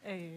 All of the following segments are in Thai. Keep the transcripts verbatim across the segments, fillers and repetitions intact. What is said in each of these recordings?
เออ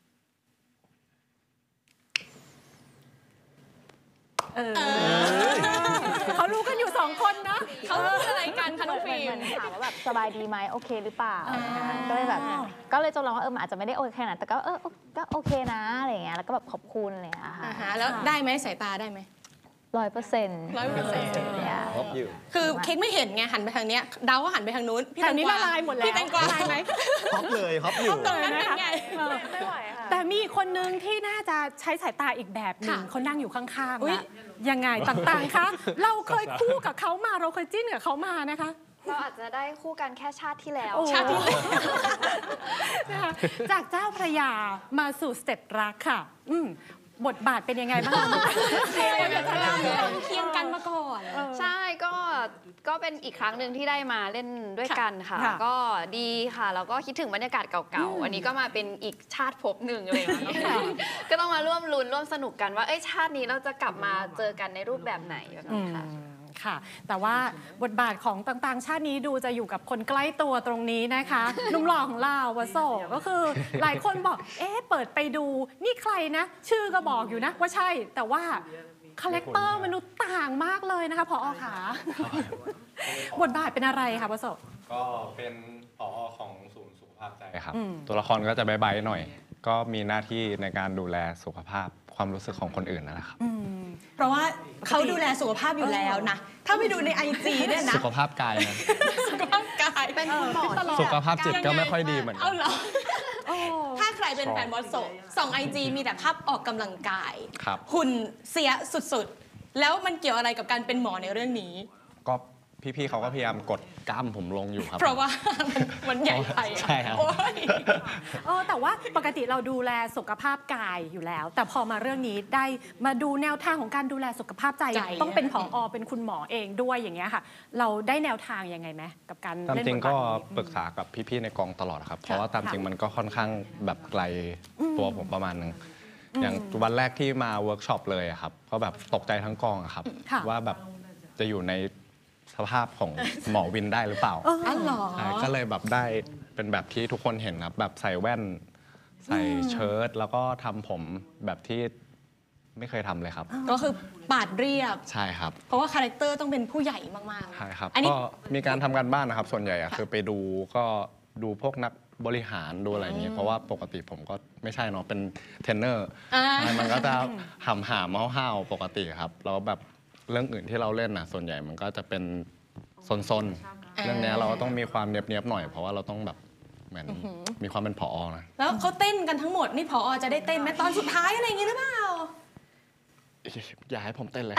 เออเขารู้กันอยู่สองคนนะเขาพูดอะไรกันคะน้องฟิล์มถามว่าแบบสบายดีไหมโอเคหรือเปล่าก็เลยแบบก็เลยจำลองว่าเออมันอาจจะไม่ได้โอเคขนาดแต่ก็เออก็โอเคนะอะไรเงี้ยแล้วก็แบบขอบคุณอะไรเงี้ยค่ะแล้วได้ไหมสายตาได้ไหมร้อยเปอร์เซ็นต์ร้อยเปอร์เซ็นต์ครบอยู่คือเค้กไม่เห็นไงหันไปทางเนี้ยเดาว่าหันไปทางนู้นพี่แตงกวาละลายหมดแล้วพี่แตงกวาละลายไหมครบเลยครบอยู่ตรงนั้นเป็นไงไม่ไหวค่ะแต่มีคนนึงที่น่าจะใช้สายตาอีกแบบหนึ่งเขานั่งอยู่ข้างๆนะยังไงต่างๆคะเราเคยคู่กับเขามาเราเคยจิ้นกับเขามานะคะเราอาจจะได้คู่กันแค่ชาติที่แล้วชาติที่แล้วนะคะจากเจ้าพระยามาสู่สเต็ปรักค่ะอืมบทบาทเป็นยังไงบ้างเคียงกันมาก่อนใช่ก็ก็เป็นอีกครั้งหนึ่งที่ได้มาเล่นด้วยกันค่ะก็ดีค่ะแล้วก็คิดถึงบรรยากาศเก่าๆวันนี้ก็มาเป็นอีกชาติภพหนึ่งเลยก็ต้องมาร่วมลุ้นร่วมสนุกกันว่าเอ้ยชาตินี้เราจะกลับมาเจอกันในรูปแบบไหนแบบนี้ค่ะค่ะแต่ว่าบทบาทของต่างๆชาตินี้ดูจะอยู่กับคนใกล้ตัวตรงนี้นะคะหนุ่มหล่อของเราวโสก็คือหลายคนบอกเอ๊ะเปิดไปดูนี่ใครนะชื่อก็บอกอยู่นะว่าใช่แต่ว่าคาแรคเตอร์มนุษย์ต่างมากเลยนะคะผอ.ขาบทบาทเป็นอะไรคะวโสก็เป็นผอ.ของศูนย์สุขภาพใจครับตัวละครก็จะใบ้ๆหน่อยก็มีหน้าที่ในการดูแลสุขภาพความรู้สึกของคนอื่นนั่นแหละครับเพราะว่าเขาดูแลสุขภาพอยู่แล้วนะถ้าไปดูในไอจีเนี่ยนะสุขภาพกายนะสุขภาพกายเป็นคุณหมอสุขภาพจิตก็ไม่ค่อยดีเหมือนกันถ้าใครเป็นแฟนบอสโซส่องไอจีมีแต่ภาพออกกำลังกายหุ่นเสียสุดๆแล้วมันเกี่ยวอะไรกับการเป็นหมอในเรื่องนี้ก็พี่ๆเขาก็พยายามกดกล้ามผมลงอยู่ครับเพราะว่ามันใหญ่ไปใช่ครับเออแต่ว่าปกติเราดูแลสุขภาพกายอยู่แล้วแต่พอมาเรื่องนี้ได้มาดูแนวทางของการดูแลสุขภาพใจต้องเป็นผอ.เป็นคุณหมอเองด้วยอย่างเงี้ยค่ะเราได้แนวทางยังไงไหมกับการเล่นบทบาทนี้ตามจริงก็ปรึกษากับพี่ๆในกองตลอดครับเพราะว่าตามจริงมันก็ค่อนข้างแบบไกลตัวผมประมาณนึงอย่างวันแรกที่มาเวิร์กช็อปเลยครับก็แบบตกใจทั้งกองครับว่าแบบจะอยู่ในสภาพของหมอวินได้หรือเปล่าอ๋อเหรอก็เลยแบบได้เป็นแบบที่ทุกคนเห็นครับแบบใส่แว่นใส่เชิ้ตแล้วก็ทำผมแบบที่ไม่เคยทำเลยครับก็คือปาดเรียบใช่ครับเพราะว่าคาแรคเตอร์ต้องเป็นผู้ใหญ่มากๆใช่ครับก็มีการทำการบ้านนะครับส่วนใหญ่คือไปดูก็ดูพวกนักบริหารดูอะไรอย่างนี้เพราะว่าปกติผมก็ไม่ใช่เนาะเป็นเทรนเนอร์มันก็จะหำหามห้าวๆปกติครับแล้วแบบเรื่องอื่นที่เราเล่นนะส่วนใหญ่มันก็จะเป็นซนๆเรื่องนี้เราก็ต้องมีความเนียบๆหน่อยเพราะว่าเราต้องแบบเหมือนมีความเป็นผอ.นะแล้วเขาเต้นกันทั้งหมดนี่ผอ.จะได้เต้นไหมตอนสุดท้ายอะไรอย่างงี้หรือเปล่าอย่าให้ผมเต้นเลย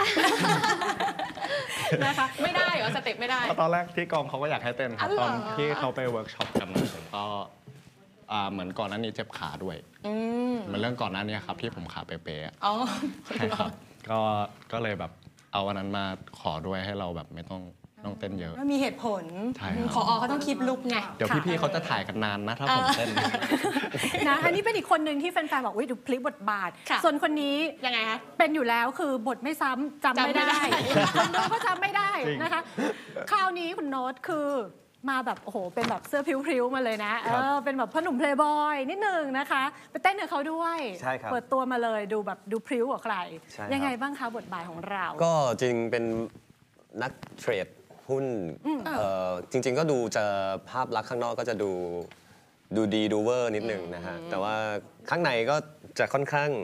นะคะไม่ได้เหรอสเต็ปไม่ได้ตอนแรกที่กองเขาก็อยากให้เต้นครับตอนที่เขาไปเวิร์กช็อปกันผมก็เหมือนก่อนหน้านี้เจ็บขาด้วยเหมือนเรื่องก่อนหน้านี้ครับที่ผมขาเป๊ะๆอ๋อใช่ครับก็ก็เลยแบบเอาวันนั้นมาขอด้วยให้เราแบบไม่ต้องต้องเต้นเยอะมีเหตุผลขอเขาต้องคลิปลุกไงเดี๋ยวพี่ๆเขาจะถ่ายกันนานนะถ้าผมเต้นนะอันนี้เป็นอีกคนหนึ่งที่แฟนๆบอกว่าดูพลิกบทบาทส่วนคนนี้ยังไงคะเป็นอยู่แล้วคือบทไม่ซ้ำจำไม่ได้คนดูก็จำไม่ได้นะคะคราวนี้คุณโน้ตคือมาแบบโอ้โหเป็นแบบเสื้อพริ้วๆมาเลยนะเออเป็นแบบพ่อหนุ่มเพลย์บอยนิดนึงนะคะไปเต้นกับเขาด้วยใช่ครับเปิดตัวมาเลยดูแบบดูพริ้วกว่าใครยังไงบ้างคะบทบาทของเราก็จริงเป็นนักเทรดหุ้นจริงๆก็ดูจะภาพลักษณ์ข้างนอกก็จะดูดูดีดูเวอร์นิดนึงนะฮะแต่ว่าข้างในก็จะค่อนข้าง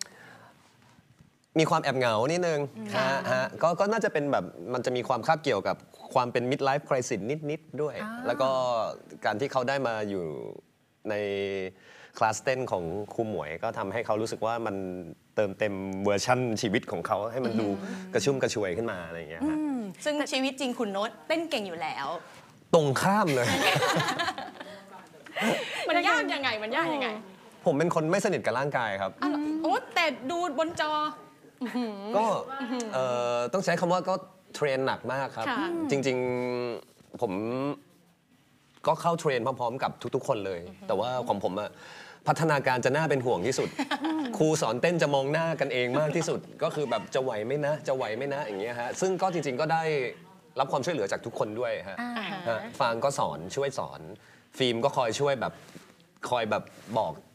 มีความแอบเหงานิดนึงฮะก็ก็น่าจะเป็นแบบมันจะมีความคาบเกี่ยวกับความเป็น mid life crisis นิดๆด้วยแล้วก็การที่เขาได้มาอยู่ในคลาสเต้นของครูหมวยก็ทำให้เขารู้สึกว่ามันเติมเต็มเวอร์ชั่นชีวิตของเขาให้มันดูกระชุ่มกระชวยขึ้นมาอะไรอย่างเงี้ยซึ่งชีวิตจริงคุณโน้ตเต้นเก่งอยู่แล้วตรงข้ามเลยมันยากยังไงมันยากยังไงผมเป็นคนไม่สนิทกับร่างกายครับโอ้แต่ดูบนจอก็ต้องใช้คำว่าก็เทรนหนักมากครับจริงๆผมก็เข้าเทรนพร้อมๆกับทุกๆคนเลยแต่ว่าของผมอะพัฒนาการจะน่าเป็นห่วงที่สุดครูสอนเต้นจะมองหน้ากันเองมากที่สุดก็คือแบบจะไหวไหมนะจะไหวไหมนะอย่างเงี้ยฮะซึ่งก็จริงๆก็ได้รับความช่วยเหลือจากทุกคนด้วยฮะฟางก็สอนช่วยสอนฟิล์มก็คอยช่วยแบบคอยแบบบอก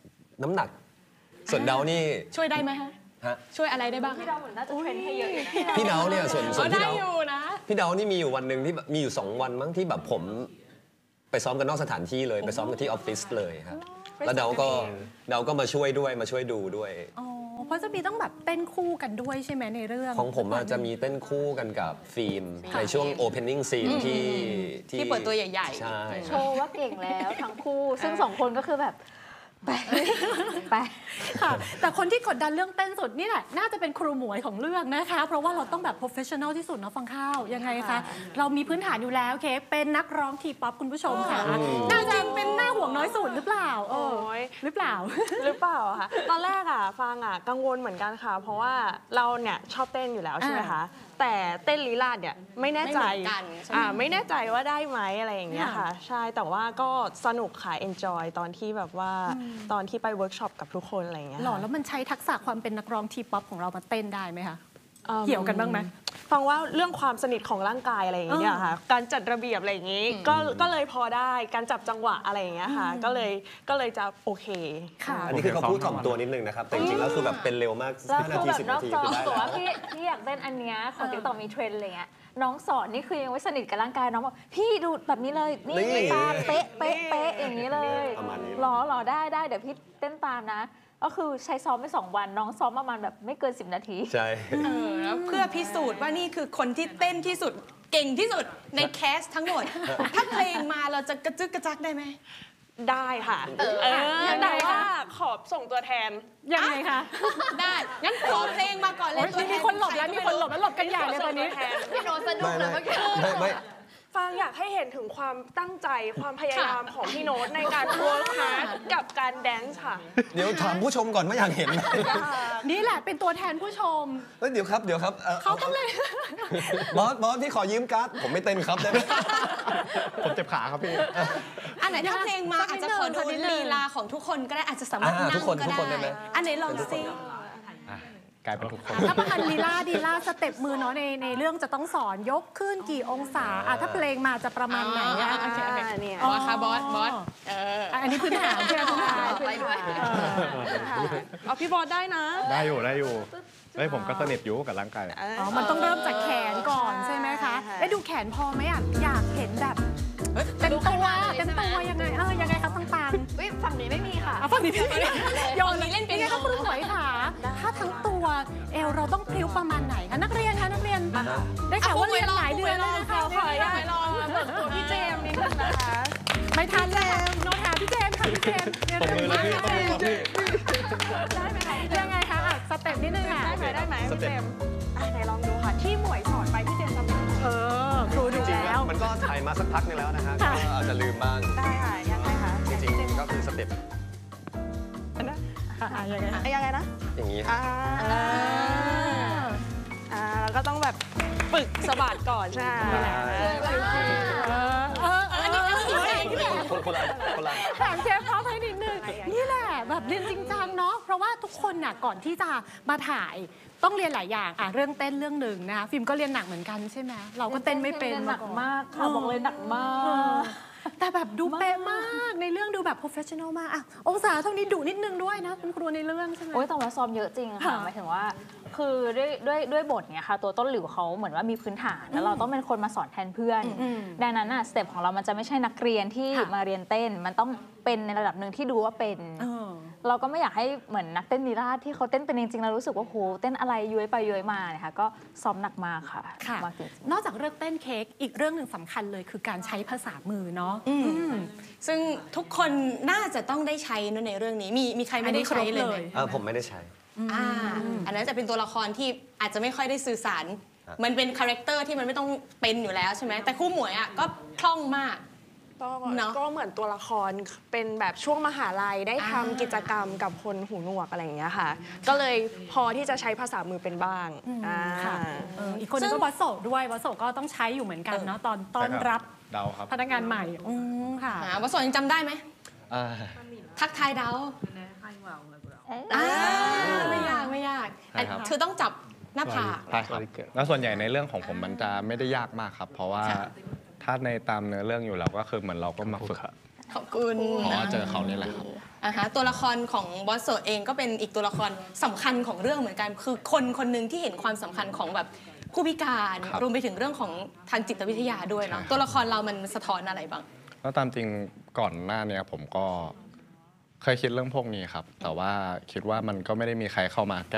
น้ำหนักส่วนเดานี่ช่วยได้ไหมฮะฮะช่วยอะไรได้บ้างพี่เราเหมือนน่าจะเทรนให้เยอะอยู่นะพี่เดาเนี่ยส่วนส่วนได้พี่เดาอยู่นะพี่เดานี่มีอยู่วันหนึ่งที่แบบมีอยู่สองวันมั้งที่แบบผมไปซ้อมกันนอกสถานที่เลยไปซ้อมกันที่ออฟฟิศเลยครับแล้วเดาก็เดาก็มาช่วยด้วยมาช่วยดูด้วยอ๋อเพราะจะมีต้องแบบเต้นคู่กันด้วยใช่ไหมในเรื่องของผมอาจจะมีเต้นคู่กันกับฟิล์มในช่วง opening scene ที่ที่เปิดตัวใหญ่ๆใช่โชว์ว่าเก่งแล้วทั้งคู่ ซึ่งสองคนก็คือแบบไปไปค่ะแต่คนที่กดดันเรื่องเต้นสุดนี่แหละน่าจะเป็นครูหมวยของเรื่องนะคะ เพราะว่าเราต้องแบบ professional ที่สุดเนาะฟังข้าวยังไงคะเรามีพื้นฐานอยู่แล้วเคกเป็นนักร้องทีป๊อปคุณผู้ชมค่ะน่าจะเป็นหน้าห่วงน้อยสุดหรือเปล่าเออโอ้ยหรือเปล่าหรือเปล่าอะคะตอนแรกอะฟังอะกังวลเหมือนกันค่ะ เพราะว่าเราเนี่ยชอบเต้นอยู่แล้วใช่ไหมคะแต่เต้นลีลาดเนี่ยไม่แน่ใจไม่เหมือนกันใช่ไหมอ่าไม่แน่ใจว่าได้ไหมอะไรอย่างเงี้ยค่ะค่ะ ใช่แต่ว่าก็สนุกค่ะ enjoy ตอนที่แบบว่าตอนที่ไปเวิร์กช็อปกับทุกคนอะไรอย่างเงี้ยหล่อค่ะแล้วมันใช้ทักษะความเป็นนักร้องทีป๊อปของเรามาเต้นได้ไหมคะอืมเกี่ยวกันบ้างไหมฟังว่าเรื่องความสนิทของร่างกายอะไรอย่างเงี้ยค่ะการจัดระเบียบอะไรอย่างงี้ก็ก็เลยพอได้การจับจังหวะอะไรอย่างเงี้ยค่ะก็เลยก็เลยจะโอเคค่ะอันนี้คือเขาพูดถ่อมตัวนิดนึงนะครับ แต่จริงๆแล้วคือแบบเป็นเร็วมากแล้วห้าคืนาอทีแบบสิบนอนาก ทีจอคือได้บอกแล้วว่าพี่พี่อยากเต้นอันเนี้ยของติ๊กต็อกมีเทรนด์อะไรเงี้ยน้องสอนนี่คือยังไม่สนิทกับร่างกายน้องบอกพี่ดูแบบนี้เลยนี่นี่ตามเป๊ะเป๊ะเป๊ะอย่างนี้เลยประมาณนี้หรอหรอได้ได้เดี๋ยวพี่เต้นตามนะ ก็คือใช้ซ้อมไปสองวันน้องซ้อมประมาณแบบไม่เกินสิบนาทีใช่เออแล้วเพื่อพิสูจน์ว่านี่คือคนที่เต้นที่สุดเก่งที่สุดในแคสทั้งหมด ถ้าเพลงมาเราจะกระจึกกระจักได้ไหมได้ค่ะเออยังไงแต่คะว่าขอส่งตัวแทนยังไงคะได้ งั้นขอเพลงมาก่อนเลยโอ๊ยตัวแทมีคนหลบแล้วมีคนหลบแล้วหลบกันใหญ่เลยตอนนี้พี่โนสนุกไม่เลยไม่เมื่อกี้ไม่ไม่ฟังอยากให้เห็นถึงความตั้งใจความพยายามของพี่โน้ตในการเวิร์คฮาร์ดกับการแดนซ์ค่ะเดี๋ยวถามผู้ชมก่อนว่าอยากเห็นไหมนี่แหละเป็นตัวแทนผู้ชมเฮ้ยเดี๋ยวครับเดี๋ยวครับอ่อเขาก็เลยบอสบอสพี่ขอยืมการ์ดผมไม่เต้นครับได้ไหมผมเจ็บขาครับพี่อันไหนถ้าเพลงมาสัอาจกนิดจะขอหนึ่ดูงสักนิดหนึ่งลีลาของทุกคนก็ได้อาจจะสามารถอ่านั่ทุงกคนก็ทุกคนได้ได้ไหมอันไหนลองซิอ่ะกลายเป็นทุกคนถ้าประพันธ์ลีลาดีลาสเต็ปมือเนาะในในเรื่องจะต้องสอนยกขึ้นกี่องศาอ่ะถ้าเพลงมาจะประมาณไหนอะโอเคโอเคเนี่ยบอสค่ะบอสบอสเอออ่ะอันนี้พื้นฐานใช่ไหมพื้นฐานไปด้วยเอาพี่บอสได้นะได้อยู่ได้อยู่เฮ้ยผมก็สนิทอยู่กับร่างกายอ๋อมันต้องเริ่มจากแขนก่อนใช่ไหมคะเอ้ดูแขนพอไหมอ่ะอยากเห็นแบบเต็มตัวเต็มตัวยังไงเออยังไงครับต่างๆอุ๊ยฝั่งนี้ไม่มีค่ะอ่ะฝั่งนี้พี่โยนเล่นเป็นยังไงคะคุณหมวยค่ะถ้าทั้งตัวเอวเราต้องพลิ้วประมาณไหนคะนักเรียนคะนักเรียนได้ข่าวว่าเรียนหลายเดือนแล้วนะคะขออนุญาตลองเปิดตัวพี่เจมส์นิดนึงนะคะไม่ทันแล้วโนทาพี่เจมส์ค่ะพี่เจมส์เรียนตบมือเลยพี่ตบมือครับพี่ได้ไหมคะยังไงคะอ่ะสเต็ปนิดนึงค่ะได้ไหมได้ไหมสพี่เต็เจปมส์อ่ะไหนลองดูค่ะ ที่หมวยสอนไปพี่เจมส์ทำได้ไหมเออครูจดูริงๆแล้วมันก็ถ่ายมาสักพักนึงแล้วนะฮะก็อาจจะลืมบ้างได้ค่ะยังไงคะจริงๆก็คือสเต็ปอันนั้นอ่ะอ่ะยังไงคะอ่ะยังไงนะอย่างนี้อ่าอ่าแล้วก็ต้องแบบฝึกสะบัดก่อนใช่ไหมเออเอออันนี้อันนี้อีกอย่างที่แบบคนคนละคนละแถมเชฟเขาให้นิดนึงนี่แหละแบบเรียนจริงจังเนาะเพราะว่าทุกคนน่ะก่อนที่จะมาถ่ายต้องเรียนหลายอย่างอ่ะเรื่องเต้นเรื่องหนึ่งนะคะฟิล์มก็เรียนหนักเหมือนกันใช่ไหมเราก็เต้นไม่เป็นหนักมากค่ะบอกเลยหนักมากแต่แบบดูเป๊ะมากในเรื่องดูแบบ professional มากอ่ะองศาเท่านี้ดุนิดนึงด้วยนะคุณครูในเรื่องใช่ไหมโอ้ยแต่ว่าซ้อมเยอะจริงค่ะค่ะหมายถึงว่า คือด้วยด้วยด้วยบทเนี่ยค่ะตัวต้นหลิวเขาเหมือนว่ามีพื้นฐาน แล้วเราต้องเป็นคนมาสอนแทนเพื่อนอืมดังนั้นน่ะสเต็ปของเรามันจะไม่ใช่นักเรียนที่ค่ะมาเรียนเต้น มันต้องเป็นในระดับหนึ่งที่ดูว่าเป็นเออเราก็ไม่อยากให้เหมือนนักเต้นลีลาศที่เขาเต้นเป็นจริงๆเรารู้สึกว่าโหเต้นอะไรย้วยไปย้วยมาเนี่ยค่ะก็ซ้อมหนักมากค่ะค่ะมากจริงนอกจากเรื่องเต้นเค้กอีกเรื่องหนึ่งสำคัญเลยคือการใช้ภาษามือเนาะอืมอืมซึ่งทุกคนน่าจะต้องได้ใช้ในเรื่องนี้ มีมีใครไม่ได้ใช้เลยไหมเออผมไม่ได้ใช้อ่าอันนั้นจะเป็นตัวละครที่อาจจะไม่ค่อยได้สื่อสารครับมันเป็นคาแรคเตอร์ที่มันไม่ต้องเป็นอยู่แล้วใช่ไหมแต่คู่หมวยอ่ะก็คล่องมากก็เนอะก็เหมือนตัวละครเป็นแบบช่วงมหาลัยได้ทำอ่ากิจกรรมกับคนหูหนวกอะไรอย่างเงี้ยค่ะ ก็เลยพอที่จะใช้ภาษามือเป็นบ้างอ่าค่ะเอออีกคนนึงก็วัสโสด้วยวัสโสก็ต้องใช้อยู่เหมือนกันเนาะตอนต้อนรับเดาครับพนักงานใหม่อืมค่ะหาว่าสอนยังจำได้ไหมอ่าทักทายเดาอ่าไม่ยากไม่ยากใช่ครับเธอต้องจับหน้าผากใช่ครับแล้วส่วนใหญ่ในเรื่องของผมมันจะไม่ได้ยากมากครับ เพราะว่าค่ะถ้าในตามเนื้อเรื่องอยู่แล้วก็คือเหมือนเราก็มาฝึกขอบคุณอ๋อเจอเขานี่แหละครับอ่าฮะตัวละครของบอสโซเองก็เป็นอีกตัวละครสำคัญของเรื่องเหมือนกัน คือคนคนหนึ่งที่เห็นความสำคัญของแบบผู้พิการครับรวมไปถึงเรื่องของทางจิตวิทยาด้วยเนาะใช่ตัวละครเรามันสะท้อนอะไรบ้างแล้วตามจริงก่อนหน้าเนี้ยผมก็เคยคิดเรื่องพวกนี้ครับ แต่ว่าคิดว่ามันก็ไม่ได้มีใครเข้ามา